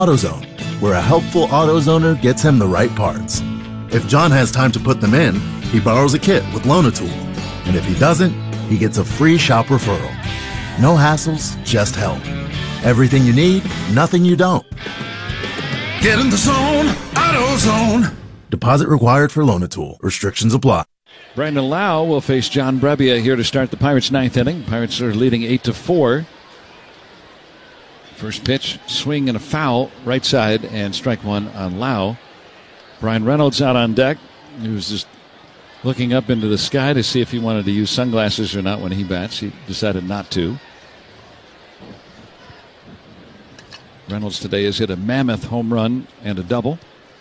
AutoZone, where a helpful AutoZoner gets him the right parts. If John has time to put them in, he borrows a kit with Loan-A-Tool. And if he doesn't, he gets a free shop referral. No hassles, just help. Everything you need, nothing you don't. Get in the zone, AutoZone. Deposit required for Loan-A-Tool. Restrictions apply. Brandon Lau will face John Brebbia here to start the Pirates' ninth inning. Pirates are leading 8-4. First pitch, swing and a foul, right side, and strike one on Lau. Brian Reynolds out on deck. He was just looking up into the sky to see if he wanted to use sunglasses or not when he bats. He decided not to. Reynolds today has hit a mammoth home run and a double.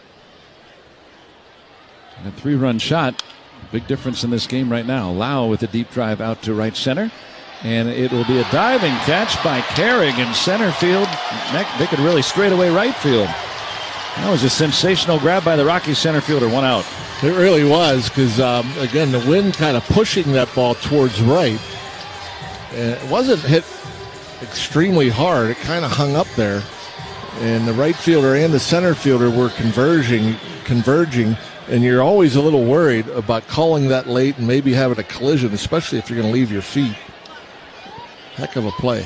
And a 3-run shot. Big difference in this game right now. Lau with a deep drive out to right center. And it will be a diving catch by Carrig in center field. They could really straight away right field. That was a sensational grab by the Rockies center fielder. One out. It really was because, again, the wind kind of pushing that ball towards right. And it wasn't hit extremely hard. It kind of hung up there. And the right fielder and the center fielder were converging. And you're always a little worried about calling that late and maybe having a collision, especially if you're going to leave your feet. Heck of a play.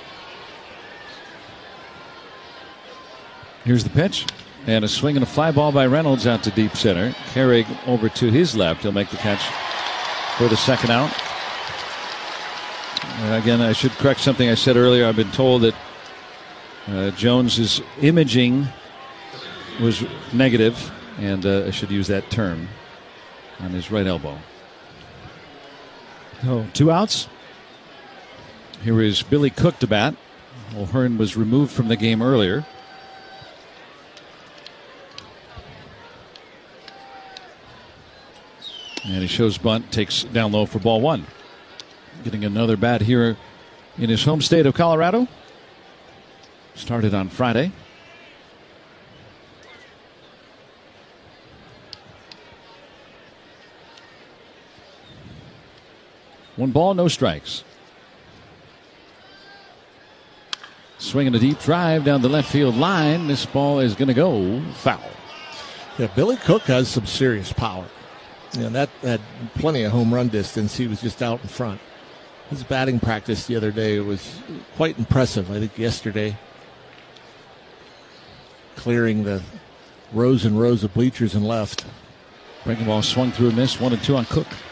Here's the pitch. And a swing and a fly ball by Reynolds out to deep center. Carrig over to his left. He'll make the catch for the second out. Again, I should correct something I said earlier. I've been told that Jones's imaging was negative, and I should use that term, on his right elbow. So, 2 outs. Here is Billy Cook to bat. O'Hearn was removed from the game earlier. And he shows bunt, takes down low for ball 1. Getting another bat here in his home state of Colorado. Started on Friday. One ball, no strikes. Swinging a deep drive down the left field line. This ball is going to go foul. Yeah, Billy Cook has some serious power. And that had plenty of home run distance. He was just out in front. His batting practice the other day was quite impressive. I think yesterday, clearing the rows and rows of bleachers and left. Breaking ball swung through and missed. 1-2 on Cook.